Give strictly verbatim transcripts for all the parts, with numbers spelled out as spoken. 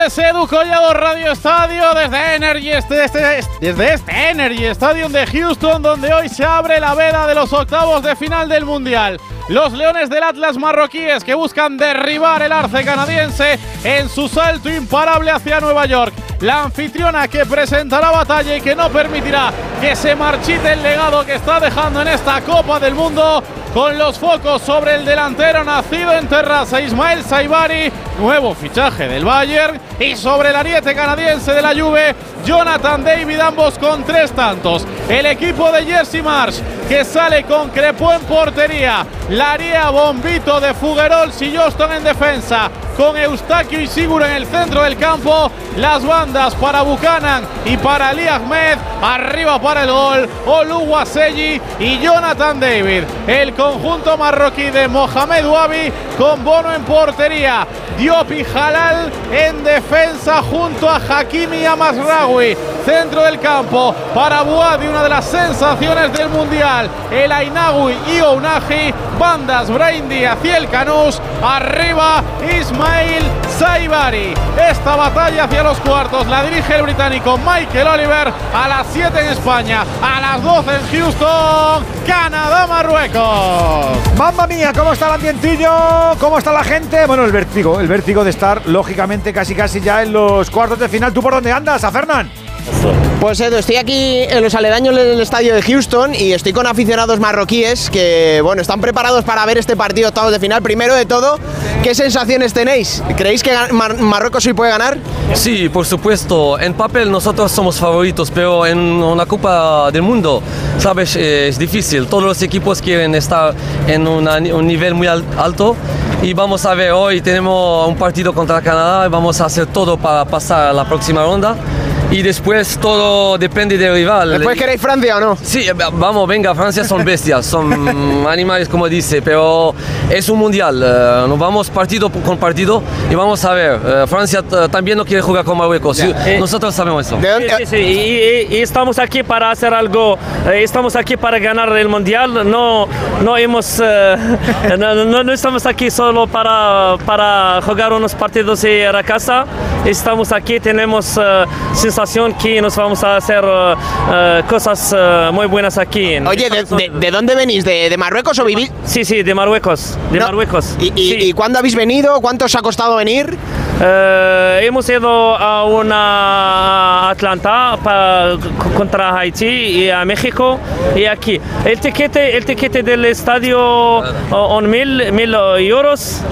Edu Collado, Radio Estadio, desde Energy, este, este, desde este Energy Stadium de Houston, donde hoy se abre la veda de los octavos de final del Mundial. Los Leones del Atlas marroquíes que buscan derribar el arce canadiense en su salto imparable hacia Nueva York. La anfitriona que presentará batalla y que no permitirá que se marchite el legado que está dejando en esta Copa del Mundo, con los focos sobre el delantero nacido en Terrassa, Ismael Saibari, nuevo fichaje del Bayern, y sobre el ariete canadiense de la Juve, Jonathan David, ambos con tres tantos. El equipo de Jerzy Marsh, que sale con Crepó en portería, Larea, Bombito de Figuerols y Johnston en defensa, con Eustaquio y Siguro en el centro del campo. Las bandas para Buchanan y para Ali Ahmed, arriba para el gol Oluwaseyi y Jonathan David. El conjunto marroquí de Mohamed Wabi con Bono en portería, Diop y Halal en defensa junto a Hakimi y Amasraoui. Centro del campo para Bouadi, una de las sensaciones del Mundial, el Ainagui y Ounahi. Bandas Brahim Díaz y el Canús, arriba Ismail Saibari. Esta batalla hacia los cuartos la dirige el británico Michael Oliver. A las siete en España, a las doce en Houston, Canadá-Marruecos. ¡Mamma mía! ¿Cómo está el ambientillo? ¿Cómo está la gente? Bueno, el vértigo, el vértigo de estar, lógicamente, casi casi ya en los cuartos de final. ¿Tú por dónde andas, a Fernán? Pues Edu, estoy aquí en los aledaños del estadio de Houston y estoy con aficionados marroquíes que, bueno, están preparados para ver este partido octavos de final. Primero de todo, ¿qué sensaciones tenéis? ¿Creéis que Mar- Marruecos hoy puede ganar? Sí, por supuesto. En papel nosotros somos favoritos, pero en una Copa del Mundo, sabes, eh, es difícil. Todos los equipos quieren estar en una, un nivel muy al- alto. Y vamos a ver, hoy tenemos un partido contra Canadá y vamos a hacer todo para pasar a la próxima ronda. Y después todo depende del rival. ¿Después queréis Francia o no? Sí, vamos, venga, Francia son bestias, son animales como dice, pero es un mundial, uh, nos vamos partido con partido y vamos a ver, uh, Francia uh, también no quiere jugar con Marruecos, sí, eh, nosotros sabemos eso. ¿De dónde? Sí, sí, sí. Y, y, y estamos aquí para hacer algo, eh, estamos aquí para ganar el mundial, no, no, hemos, eh, no, no, no estamos aquí solo para, para jugar unos partidos y ir a casa, estamos aquí, tenemos uh, sensación que nos vamos a hacer uh, uh, cosas uh, muy buenas aquí. Oye, ¿de, de, de dónde venís? ¿De, de Marruecos o vivís? Sí, sí, de Marruecos, de No. Marruecos. ¿Y, y, Sí. ¿Y cuándo habéis venido? ¿Cuánto os ha costado venir? Eh, hemos ido a una Atlanta pa, contra Haití y a México y aquí. El tiquete, el tiquete del estadio on mil, mil euros.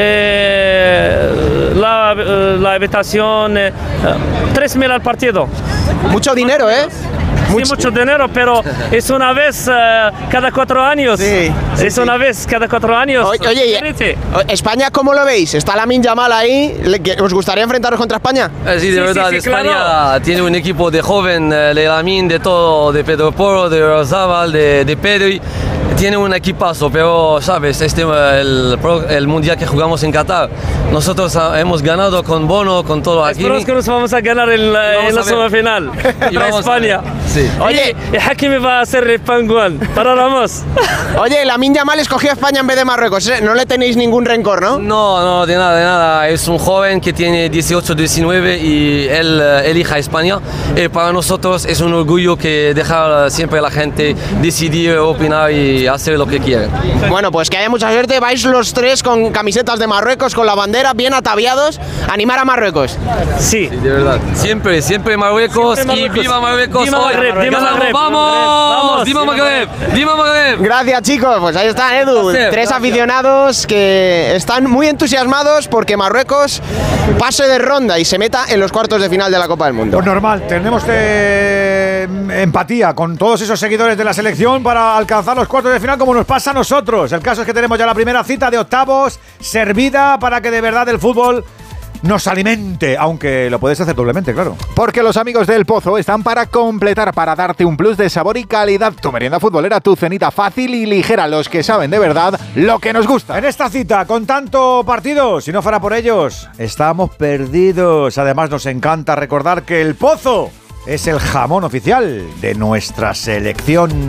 Eh, la, la habitación eh, tres mil al partido. Mucho dinero, ¿eh? Sí, mucho dinero, pero es una vez uh, cada cuatro años. Sí, sí, es sí. una vez cada cuatro años. Oye, oye, España, ¿cómo lo veis? ¿Está Lamine Yamal ahí? ¿Os gustaría enfrentaros contra España? Eh, sí, de Sí, verdad, sí, sí, España claro. tiene un equipo de joven, eh, de Lamine, de todo, de Pedro Porro, de Rozabal, de, de Pedri. Tiene un equipazo, pero sabes, este, el, el mundial que jugamos en Qatar, nosotros ah, hemos ganado con Bono, con todo aquí. Esperamos que nos vamos a ganar en la, en la semifinal Y para vamos a España. ver. Sí. Oye, y Hakimi va a hacer el panguán para Ramos. Oye, Lamine Yamal escogió a España en vez de Marruecos, ¿eh? No le tenéis ningún rencor, ¿no? No, no, de nada, de nada. Es un joven que tiene dieciocho, diecinueve y él eh, elija España. Y para nosotros es un orgullo que dejar siempre a la gente decidir, opinar y hacer lo que quiere. Bueno, pues que haya mucha suerte. Vais los tres con camisetas de Marruecos, con la bandera, bien ataviados. Animar a Marruecos. Sí. Sí, de verdad. Siempre, siempre Marruecos, Siempre y Marruecos. viva Marruecos. Viva Hoy. Magreb, viva Ganamos, Magreb, vamos, vamos, viva viva Magreb, viva Magreb. Gracias, chicos. Pues ahí está, Edu. Gracias, Tres gracias. aficionados que están muy entusiasmados porque Marruecos pase de ronda y se meta en los cuartos de final de la Copa del Mundo. Pues normal, tenemos eh, empatía con todos esos seguidores de la selección para alcanzar los cuartos de final como nos pasa a nosotros. El caso es que tenemos ya la primera cita de octavos servida para que de verdad el fútbol nos alimente, aunque lo puedes hacer doblemente, claro. Porque los amigos del Pozo están para completar, para darte un plus de sabor y calidad. Tu merienda futbolera, tu cenita fácil y ligera. Los que saben de verdad lo que nos gusta. En esta cita, con tanto partido, si no fuera por ellos, estamos perdidos. Además, nos encanta recordar que el Pozo es el jamón oficial de nuestra selección.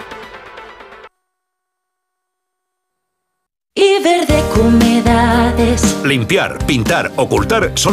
Iberdeco me da de Express. Limpiar, pintar, ocultar son